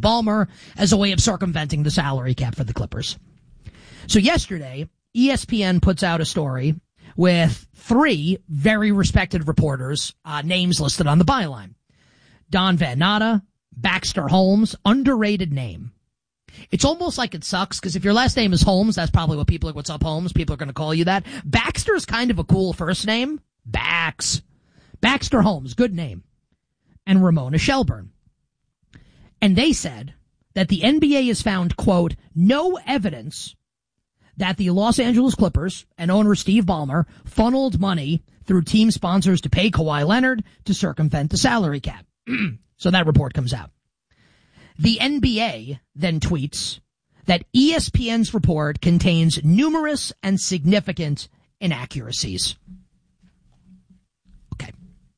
Ballmer as a way of circumventing the salary cap for the Clippers. So yesterday, ESPN puts out a story with 3 very respected reporters, names listed on the byline. Don Van Natta, Baxter Holmes, underrated name. It's almost like it sucks, because if your last name is Holmes, that's probably what people are, what's up, Holmes? People are going to call you that. Baxter's kind of a cool first name. Baxter Holmes, good name. And Ramona Shelburne. And they said that the NBA has found, quote, no evidence that the Los Angeles Clippers and owner Steve Ballmer funneled money through team sponsors to pay Kawhi Leonard to circumvent the salary cap. So that report comes out. The NBA then tweets that ESPN's report contains numerous and significant inaccuracies. Okay.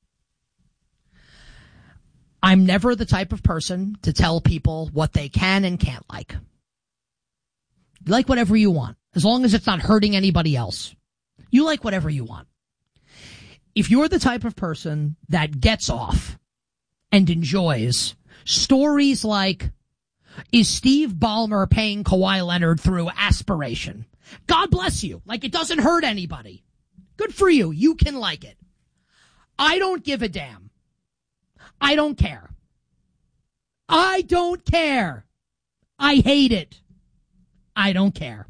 I'm never the type of person to tell people what they can and can't like. You like whatever you want, as long as it's not hurting anybody else. You like whatever you want. If you're the type of person that gets off and enjoys stories like, is Steve Ballmer paying Kawhi Leonard through aspiration? God bless you. Like, it doesn't hurt anybody. Good for you. You can like it. I don't give a damn. I don't care. I don't care. I hate it. I don't care.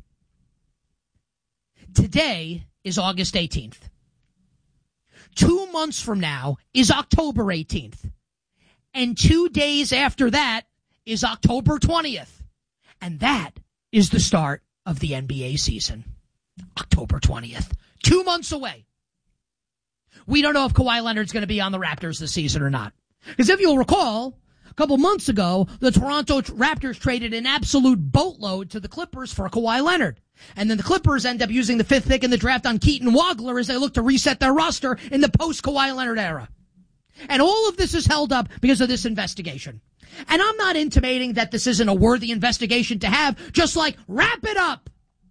Today is August 18th. 2 months from now is October 18th. And 2 days after that is October 20th. And that is the start of the NBA season. October 20th. 2 months away. We don't know if Kawhi Leonard's going to be on the Raptors this season or not. Because if you'll recall, a couple months ago, the Toronto Raptors traded an absolute boatload to the Clippers for Kawhi Leonard. And then the Clippers end up using the 5th pick in the draft on Keaton Wagler as they look to reset their roster in the post-Kawhi Leonard era. And all of this is held up because of this investigation. And I'm not intimating that this isn't a worthy investigation to have, just like, wrap it up.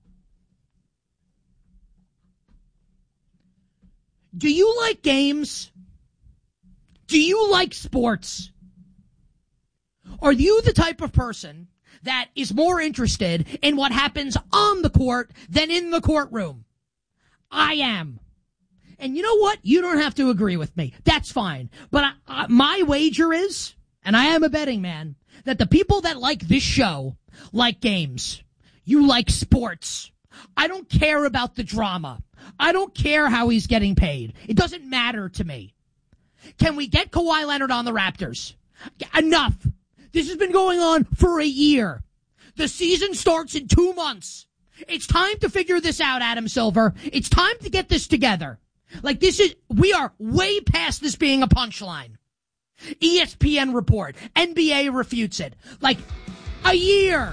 Do you like games? Do you like sports? Are you the type of person that is more interested in what happens on the court than in the courtroom? I am. And you know what? You don't have to agree with me. That's fine. But my wager is, and I am a betting man, that the people that like this show like games. You like sports. I don't care about the drama. I don't care how he's getting paid. It doesn't matter to me. Can we get Kawhi Leonard on the Raptors? Enough. This has been going on for a year. The season starts in 2 months. It's time to figure this out, Adam Silver. It's time to get this together. Like, we are way past this being a punchline. ESPN report. NBA refutes it. Like, a year.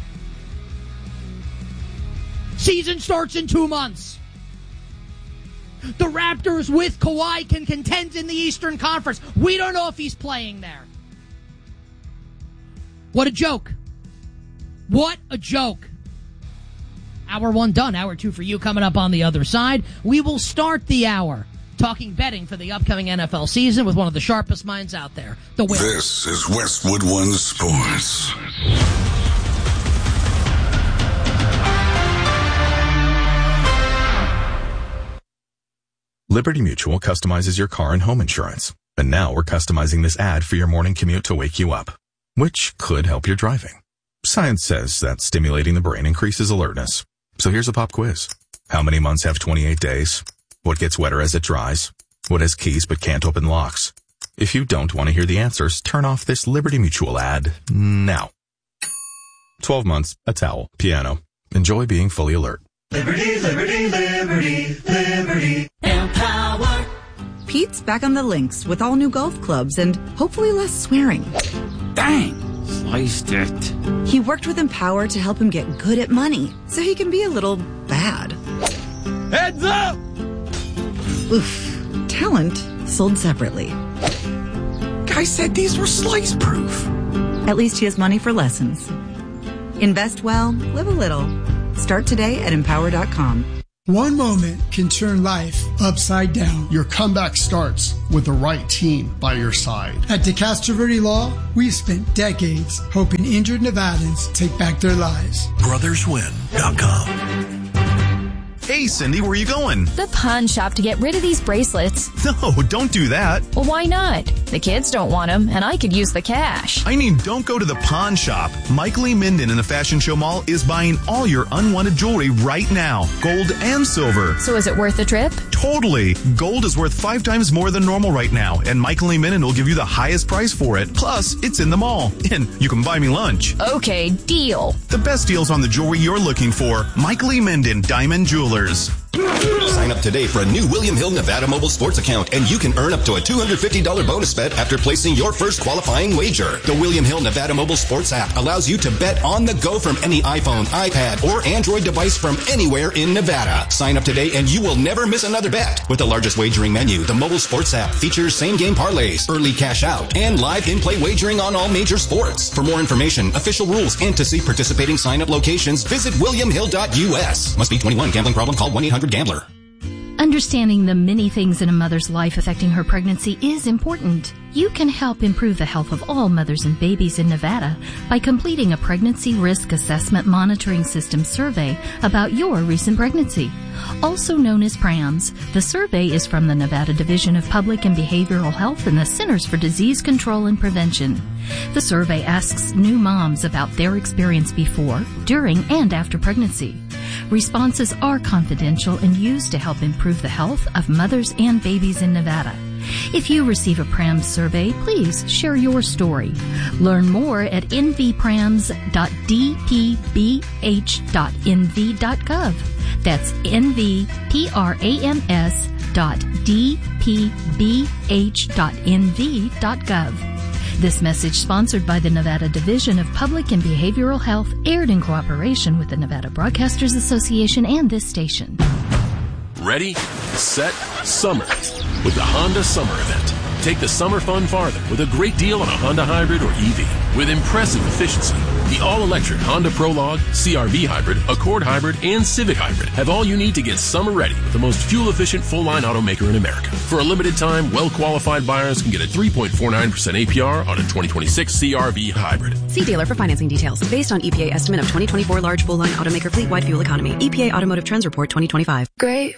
Season starts in 2 months. The Raptors with Kawhi can contend in the Eastern Conference. We don't know if he's playing there. What a joke. What a joke. Hour 1 done. Hour 2 for you coming up on the other side. We will start the hour talking betting for the upcoming NFL season with one of the sharpest minds out there. The Wiz. This is Westwood One Sports. Liberty Mutual customizes your car and home insurance. And now we're customizing this ad for your morning commute to wake you up, which could help your driving. Science says that stimulating the brain increases alertness. So here's a pop quiz. How many months have 28 days? What gets wetter as it dries? What has keys but can't open locks? If you don't want to hear the answers, turn off this Liberty Mutual ad now. 12 months, a towel, piano. Enjoy being fully alert. Liberty, liberty, liberty, liberty. Empower. Pete's back on the links with all new golf clubs and hopefully less swearing. Dang, sliced it. He worked with Empower to help him get good at money so he can be a little bad. Heads up! Oof. Talent sold separately. Guy said these were slice proof. At least he has money for lessons. Invest well, live a little. Start today at Empower.com. One moment can turn life upside down. Your comeback starts with the right team by your side. At DeCastro Verde Law, we've spent decades helping injured Nevadans take back their lives. BrothersWin.com. Hey, Cindy, where are you going? The pawn shop to get rid of these bracelets. No, don't do that. Well, why not? The kids don't want them, and I could use the cash. I mean, don't go to the pawn shop. Michael E. Minden in the Fashion Show Mall is buying all your unwanted jewelry right now, gold and silver. So is it worth the trip? Totally. Gold is worth 5 times more than normal right now, and Michael E. Minden will give you the highest price for it. Plus, it's in the mall, and you can buy me lunch. Okay, deal. The best deals on the jewelry you're looking for. Michael E. Minden, Diamond Jewelers. Sign up today for a new William Hill Nevada mobile sports account, and you can earn up to a $250 bonus bet after placing your first qualifying wager. The William Hill Nevada mobile sports app allows you to bet on the go from any iPhone, iPad, or Android device from anywhere in Nevada. Sign up today and you will never miss another bet. With the largest wagering menu, the mobile sports app features same-game parlays, early cash out, and live in-play wagering on all major sports. For more information, official rules, and to see participating sign-up locations, visit williamhill.us. Must be 21. Gambling problem? Call 1-800-GAMBLER. Understanding the many things in a mother's life affecting her pregnancy is important. You can help improve the health of all mothers and babies in Nevada by completing a Pregnancy Risk Assessment Monitoring System survey about your recent pregnancy. Also known as PRAMS, the survey is from the Nevada Division of Public and Behavioral Health and the Centers for Disease Control and Prevention. The survey asks new moms about their experience before, during, and after pregnancy. Responses are confidential and used to help improve the health of mothers and babies in Nevada. If you receive a PRAMS survey, please share your story. Learn more at nvprams.dpbh.nv.gov. That's nvprams.dpbh.nv.gov. This message, sponsored by the Nevada Division of Public and Behavioral Health, aired in cooperation with the Nevada Broadcasters Association and this station. Ready, set, summer with the Honda Summer Event. Take the summer fun farther with a great deal on a Honda Hybrid or EV. With impressive efficiency, the all-electric Honda Prologue, CR-V Hybrid, Accord Hybrid, and Civic Hybrid have all you need to get summer ready with the most fuel-efficient full-line automaker in America. For a limited time, well-qualified buyers can get a 3.49% APR on a 2026 CR-V Hybrid. See dealer for financing details. Based on EPA estimate of 2024 large full-line automaker fleet-wide fuel economy. EPA Automotive Trends Report 2025. Great